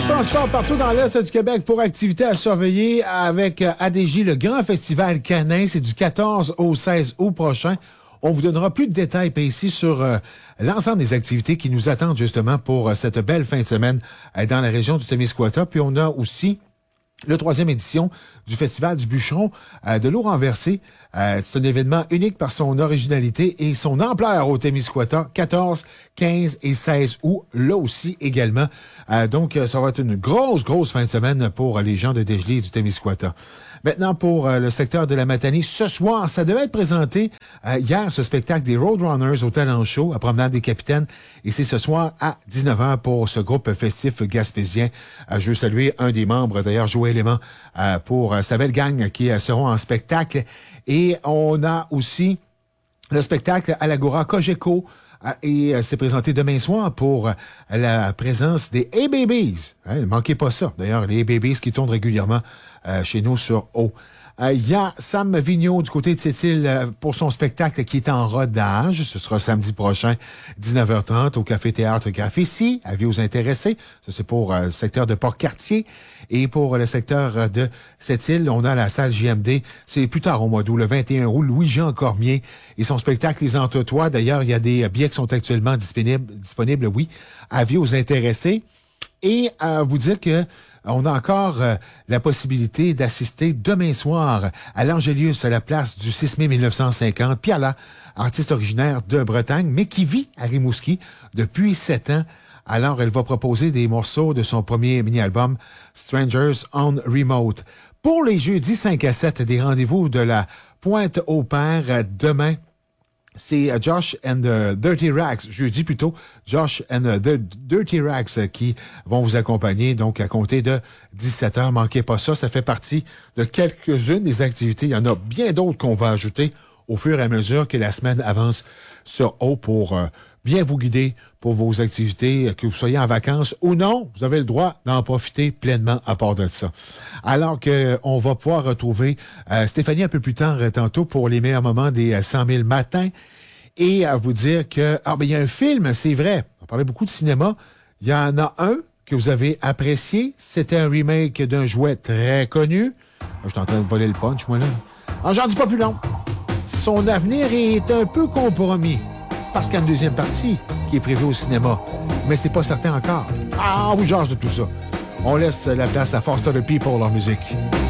transport partout dans l'Est du Québec pour activités à surveiller avec ADJ, le Grand Festival Canin. C'est du 14 au 16 août prochain. On vous donnera plus de détails ici sur l'ensemble des activités qui nous attendent justement pour cette belle fin de semaine dans la région du Témiscouata. Puis on a aussi le 3e édition du Festival du Bûcheron de l'eau renversée. C'est un événement unique par son originalité et son ampleur au Témiscouata, 14, 15 et 16 août, là aussi également. Donc, ça va être une grosse fin de semaine pour les gens de Dégelé et du Témiscouata. Maintenant, pour le secteur de la Matanie, ce soir, ça devait être présenté hier, ce spectacle des Roadrunners au Talent Show à Promenade des Capitaines. Et c'est ce soir à 19h pour ce groupe festif gaspésien. Je veux saluer un des membres, d'ailleurs, Joël Léman, pour sa belle gang qui seront en spectacle. Et on a aussi le spectacle à l'Agora Cogeco. Et c'est présenté demain soir pour la présence des A-Babies. Ne manquez pas ça. D'ailleurs, les A-Babies qui tournent régulièrement chez nous sur O. Il y a Sam Vigneault du côté de Sept-Îles pour son spectacle qui est en rodage. Ce sera samedi prochain, 19h30 au Café Théâtre Graffiti. Avis aux intéressés. Ça, c'est pour le secteur de Port-Cartier. Et pour le secteur de Sept-Îles, on a la salle JMD. C'est plus tard au mois d'août, le 21 août, Louis-Jean Cormier et son spectacle Les Entretoits. D'ailleurs, il y a des billets qui sont actuellement disponibles, oui. Avis aux intéressés. Et à vous dire que on a encore la possibilité d'assister demain soir à l'Angélius à la place du 6 mai 1950. Pierre là, artiste originaire de Bretagne, mais qui vit à Rimouski depuis 7 ans. Alors, elle va proposer des morceaux de son premier mini-album Strangers on Remote. Pour les jeudis 5 à 7, des rendez-vous de la Pointe-au-Père demain. C'est Josh and the Dirty Rags, jeudi plutôt, Josh and the Dirty Rags qui vont vous accompagner donc à compter de 17h. Manquez pas ça, ça fait partie de quelques-unes des activités. Il y en a bien d'autres qu'on va ajouter au fur et à mesure que la semaine avance sur O pour bien vous guider pour vos activités, que vous soyez en vacances ou non, vous avez le droit d'en profiter pleinement à part de ça. Alors que on va pouvoir retrouver Stéphanie un peu plus tard tantôt pour les meilleurs moments des 100 000 matins et à vous dire que il y a un film, c'est vrai, on parlait beaucoup de cinéma, il y en a un que vous avez apprécié, c'était un remake d'un jouet très connu. Je suis en train de voler le punch, moi là. Alors, j'en dis pas plus long. Son avenir est un peu compromis. Parce qu'il y a une deuxième partie qui est prévue au cinéma. Mais c'est pas certain encore. On vous jase de tout ça. On laisse la place à Foster the People, leur musique.